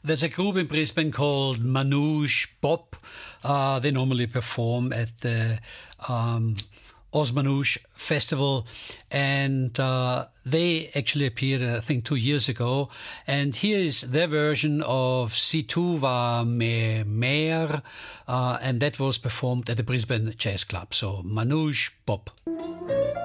There's a group in Brisbane called Manouche Bop. They normally perform at the Osmanouche Festival, and they actually appeared, I think, 2 years ago. And here is their version of Si tu vas me mer, and that was performed at the Brisbane Jazz Club. So Manouche Bop.